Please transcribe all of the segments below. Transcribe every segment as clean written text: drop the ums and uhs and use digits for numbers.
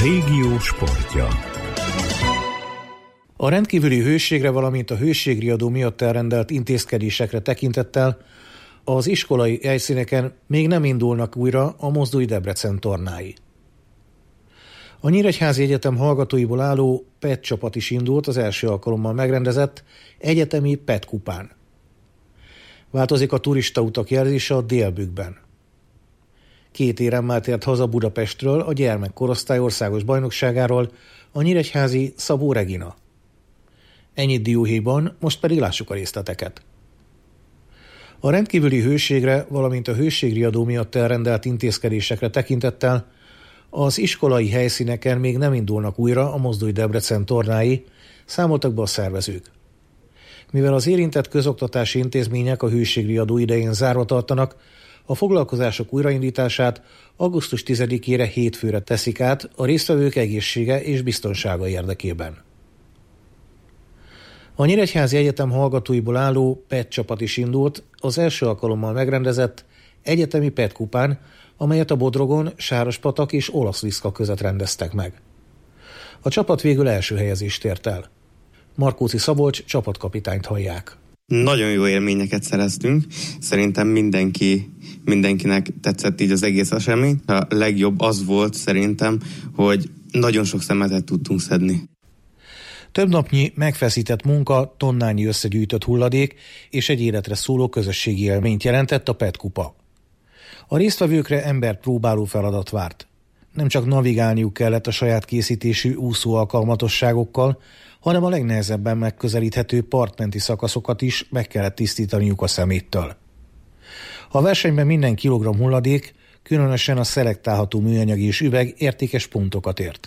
Régió sportja. A rendkívüli hőségre, valamint a hőségriadó miatt elrendelt intézkedésekre tekintettel az iskolai helyszíneken még nem indulnak újra a Mozdulj Debrecen tornái. A Nyíregyházi Egyetem hallgatóiból álló PET csapat is indult az első alkalommal megrendezett egyetemi PET kupán. Változik a turistautak jelzése a Délbükkben. 2 éremmel tért haza Budapestről a gyermekkorosztály országos bajnokságáról a nyíregyházi Szabó Regina. Ennyit dióhéjban, most pedig lássuk a részleteket. A rendkívüli hőségre, valamint a hőségriadó miatt elrendelt intézkedésekre tekintettel az iskolai helyszíneken még nem indulnak újra a Mozdulj Debrecen tornái, számoltak be a szervezők. Mivel az érintett közoktatási intézmények a hőségriadó idején zárva tartanak, a foglalkozások újraindítását augusztus 10-ére hétfőre teszik át a résztvevők egészsége és biztonsága érdekében. A Nyíregyházi Egyetem hallgatóiból álló PET csapat is indult az első alkalommal megrendezett egyetemi PET kupán, amelyet a Bodrogon, Sárospatak és Olaszliszka között rendeztek meg. A csapat végül első helyezést ért el. Markóci Szabolcs csapatkapitányt hallják. Nagyon jó élményeket szereztünk. Szerintem mindenkinek tetszett így az egész esemény. A legjobb az volt szerintem, hogy nagyon sok szemetet tudtunk szedni. Több napnyi megfeszített munka, tonnányi összegyűjtött hulladék és egy életre szóló közösségi élményt jelentett a PET kupa. A résztvevőkre embert próbáló feladat várt. Nem csak navigálniuk kellett a saját készítésű úszó alkalmatosságokkal, hanem a legnehezebben megközelíthető partmenti szakaszokat is meg kellett tisztítaniuk a szeméttől. A versenyben minden kilogramm hulladék, különösen a szelektálható műanyag és üveg értékes pontokat ért.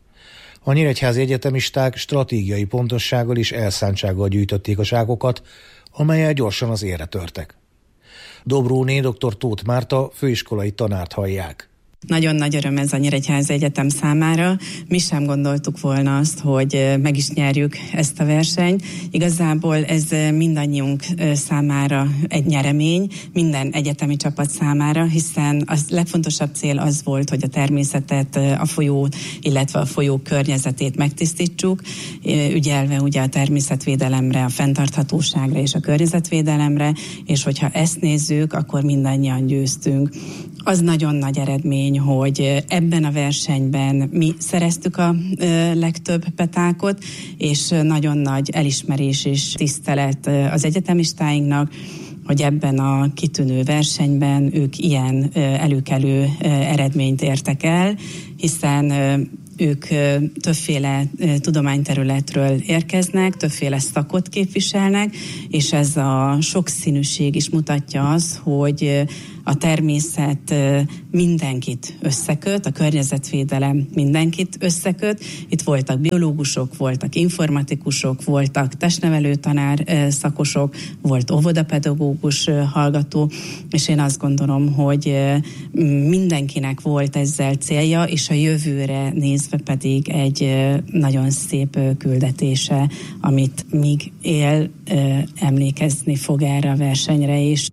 A nyíregyházi egyetemisták stratégiai pontossággal és elszántsággal gyűjtötték a zsákokat, amelyel gyorsan az élre törtek. Dobróné dr. Tóth Márta főiskolai tanárt hallják. Nagyon nagy öröm ez a Nyíregyházi Egyetem számára. Mi sem gondoltuk volna azt, hogy meg is nyerjük ezt a versenyt. Igazából ez mindannyiunk számára egy nyeremény, minden egyetemi csapat számára, hiszen a legfontosabb cél az volt, hogy a természetet, a folyót, illetve a folyó környezetét megtisztítsuk, ügyelve ugye a természetvédelemre, a fenntarthatóságra és a környezetvédelemre, és hogyha ezt nézzük, akkor mindannyian győztünk. Az nagyon nagy eredmény, hogy ebben a versenyben mi szereztük a legtöbb petákot, és nagyon nagy elismerés és tisztelet az egyetemistáinknak, hogy ebben a kitűnő versenyben ők ilyen előkelő eredményt értek el, hiszen ők többféle tudományterületről érkeznek, többféle szakot képviselnek, és ez a sokszínűség is mutatja azt, hogy a természet mindenkit összeköt, a környezetvédelem mindenkit összeköt. Itt voltak biológusok, voltak informatikusok, voltak testnevelő tanár szakosok, volt óvodapedagógus hallgató, és én azt gondolom, hogy mindenkinek volt ezzel célja, és a jövőre nézve pedig egy nagyon szép küldetése, amit míg él, emlékezni fog erre a versenyre is.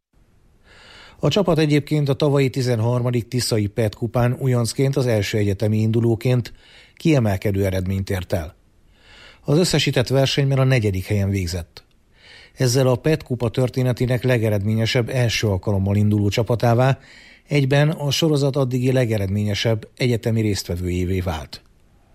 A csapat egyébként a tavalyi 13. Tiszai PET kupán újoncként az első egyetemi indulóként kiemelkedő eredményt ért el. Az összesített versenyben a 4. helyen végzett. Ezzel a PET kupa történetének legeredményesebb első alkalommal induló csapatává, egyben a sorozat addigi legeredményesebb egyetemi résztvevőjévé vált.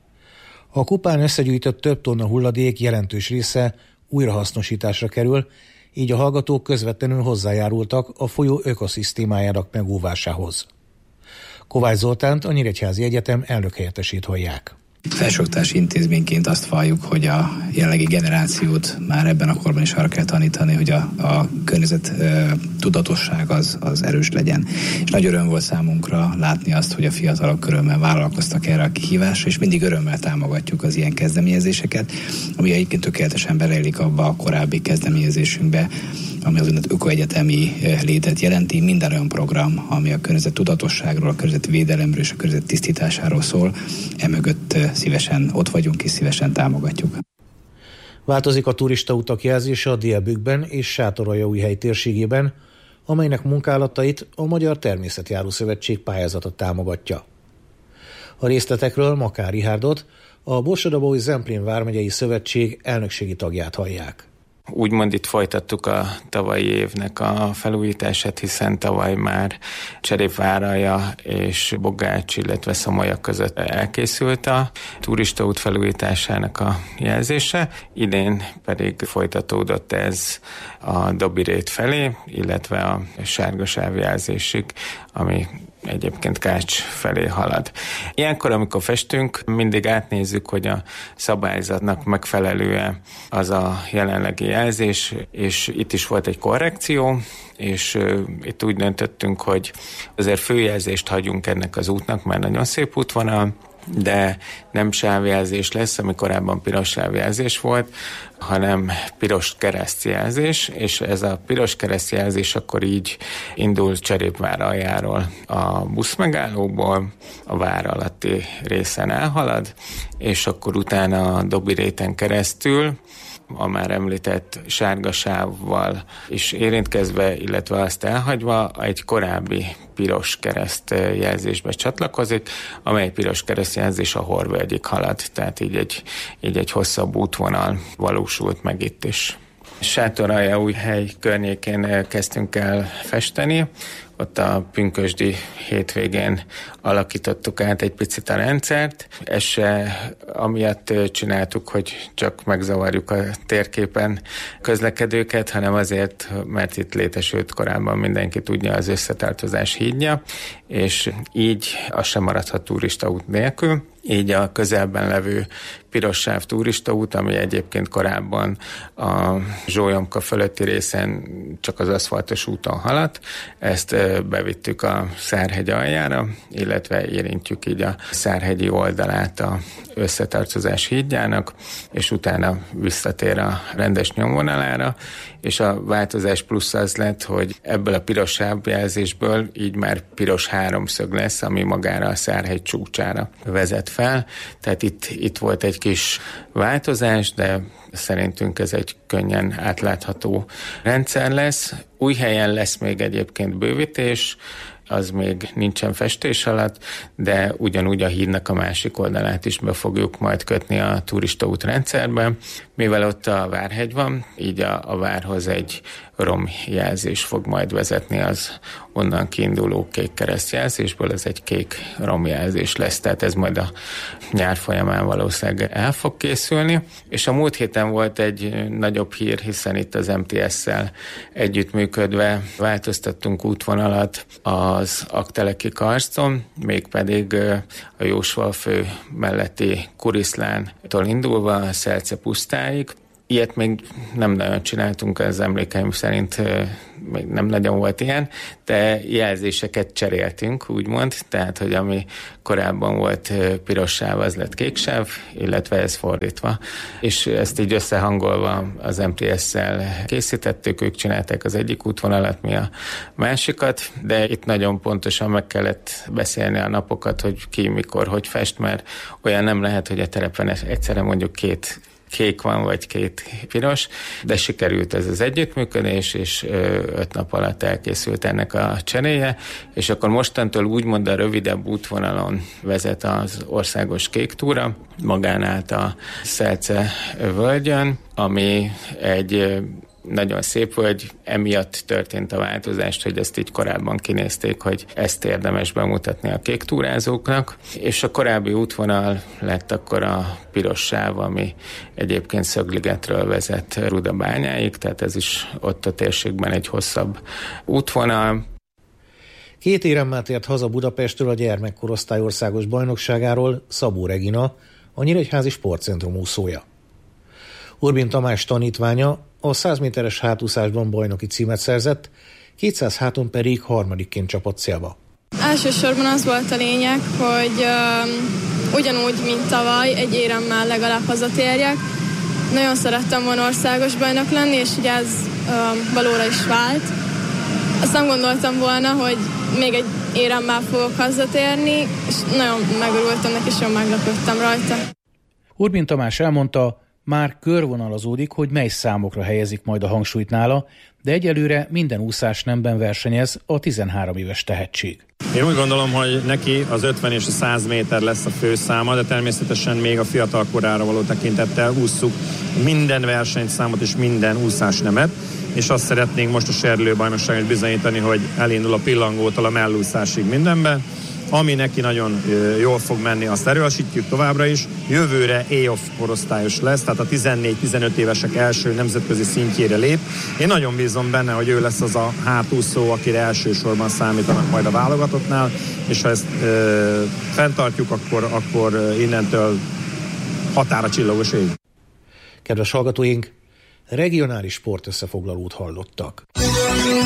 A kupán összegyűjtött több tonna hulladék jelentős része újrahasznosításra kerül, így a hallgatók közvetlenül hozzájárultak a folyó ökoszisztémájának megóvásához. Kovács Zoltánt, a Nyíregyházi Egyetem elnökhelyettesét hallják. Felsőoktatási intézményként azt valljuk, hogy a jelenlegi generációt már ebben a korban is arra kell tanítani, hogy a környezet tudatosság az erős legyen. És nagy öröm volt számunkra látni azt, hogy a fiatalok örömmel vállalkoztak erre a kihívásra, és mindig örömmel támogatjuk az ilyen kezdeményezéseket, ami egyébként tökéletesen beleillik abba a korábbi kezdeményezésünkbe, ami az ökoegyetemi létet jelenti. Minden olyan program, ami a környezet tudatosságról, a környezetvédelemről és a környezet tisztításáról szól, emögött szívesen ott vagyunk és szívesen támogatjuk. Változik a turistautak jelzése a Délbükkben és Sátoraljaújhely térségében, amelynek munkálatait a Magyar Természetjáró Szövetség pályázata támogatja. A részletekről Makár Rihárdot, a Borsod-Abaúj Zemplén vármegyei szövetség elnökségi tagját hallják. Úgymond itt folytattuk a tavalyi évnek a felújítását, hiszen tavaly már Cserépváralja és Bogács, illetve Szomolya között elkészült a turistaút felújításának a jelzése. Idén pedig folytatódott ez a Dobirét felé, illetve a sárgasáv jelzésig, ami egyébként Kács felé halad. Ilyenkor, amikor festünk, mindig átnézzük, hogy a szabályzatnak megfelelő az a jelenlegi jelzés, és itt is volt egy korrekció, és itt úgy döntöttünk, hogy azért főjelzést hagyunk ennek az útnak, mert nagyon szép útvonal, de nem sávjelzés lesz, ami korábban piros sávjelzés volt, hanem piros keresztjelzés, és ez a piros keresztjelzés akkor így indul Cserépváraljáról a buszmegállóból, a vár alatti részen elhalad, és akkor utána a Dobiréten keresztül a már említett sárga sávval is érintkezve, illetve azt elhagyva egy korábbi piros kereszt jelzésbe csatlakozik, amely piros kereszt jelzés a Horvölgyig halad, tehát így egy hosszabb útvonal valósult meg itt is. Sátoraljaújhely környékén kezdtünk el festeni, ott a pünkösdi hétvégén alakítottuk át egy picit a rendszert. Ezt se amiatt csináltuk, hogy csak megzavarjuk a térképen közlekedőket, hanem azért, mert itt létesült korábban, mindenki tudja, az összetartozás hídja, és így az sem maradhat turistaút nélkül. Így a közelben levő piros sáv turistaút, ami egyébként korábban a Zsólyomka fölötti részen csak az aszfaltos úton haladt, ezt bevittük a Szárhegy aljára, illetve érintjük így a Szárhegyi oldalát a összetartozás hídjának, és utána visszatér a rendes nyomvonalára, és a változás plusz az lett, hogy ebből a piros sávjelzésből így már piros háromszög lesz, ami magára a Szárhegy csúcsára vezet fel. Tehát itt volt egy kis változás, de szerintünk ez egy könnyen átlátható rendszer lesz. Újhelyen lesz még egyébként bővítés, az még nincsen festés alatt, de ugyanúgy a hídnak a másik oldalát is be fogjuk majd kötni a turistaút rendszerbe. Mivel ott a Várhegy van, így a várhoz egy romjelzés fog majd vezetni az onnan kiinduló kék keresztjelzésből, ez egy kék romjelzés lesz, tehát ez majd a nyár folyamán valószínűleg el fog készülni. És a múlt héten volt egy nagyobb hír, hiszen itt az MTS-szel együttműködve változtattunk útvonalat az Akteleki karszton, mégpedig a Jósvalfő melletti Kuriszlántól indulva a Szelce pusztáig. Ilyet még nem nagyon csináltunk, az emlékeim szerint még nem nagyon volt ilyen, de jelzéseket cseréltünk, úgymond, tehát, hogy ami korábban volt piros sáv, az lett kék sáv, illetve ez fordítva. És ezt így összehangolva az MTS-szel készítettük, ők csinálták az egyik útvonalat, mi a másikat, de itt nagyon pontosan meg kellett beszélni a napokat, hogy ki, mikor, hogy fest, mert olyan nem lehet, hogy a terepen egyszerre mondjuk két kék van, vagy két piros, de sikerült ez az együttműködés, és 5 nap alatt elkészült ennek a cseréje, és akkor mostantól úgymond a rövidebb útvonalon vezet az országos kék túra, magán át a Szelce völgyön, ami egy nagyon szép völgy, emiatt történt a változást, hogy ezt így korábban kinézték, hogy ezt érdemes bemutatni a kék túrázóknak, és a korábbi útvonal lett akkor a piros sáv, ami egyébként Szögligetről vezet Rudabányáig, tehát ez is ott a térségben egy hosszabb útvonal. 2 éremmel tért haza Budapestről a gyermekkorosztály országos bajnokságáról Szabó Regina, a Nyíregyházi Sportcentrum úszója. Urbin Tamás tanítványa a 100 méteres hátúszásban bajnoki címet szerzett, 200 háton pedig harmadikként csapott célba. Elsősorban az volt a lényeg, hogy ugyanúgy, mint tavaly, egy éremmel legalább hazatérjek. Nagyon szerettem volna országos bajnok lenni, és ugye ez valóra is vált. Azt nem gondoltam volna, hogy még egy éremmel fogok hazatérni, és nagyon megörültem neki, és nagyon meglepődtem rajta. Urbin Tamás elmondta, Már körvonalazódik, hogy mely számokra helyezik majd a hangsúlyt nála, de egyelőre minden úszás nemben versenyez a 13 éves tehetség. Én úgy gondolom, hogy neki az 50 és a 100 méter lesz a főszáma, de természetesen még a fiatal korára való tekintettel ússzuk minden versenyszámot és minden úszásnemet, és azt szeretnénk most a Serdülő-bajnokságon bizonyítani, hogy elindul a pillangótól a mellúszásig mindenben. Ami neki nagyon jól fog menni, azt erősítjük továbbra is. Jövőre A-off korosztályos lesz, tehát a 14-15 évesek első nemzetközi szintjére lép. Én nagyon bízom benne, hogy ő lesz az a hátúszó, akire elsősorban számítanak majd a válogatottnál, és ha ezt fenntartjuk, akkor innentől határa csillagos ég. Kedves hallgatóink, regionális sportösszefoglalót hallottak.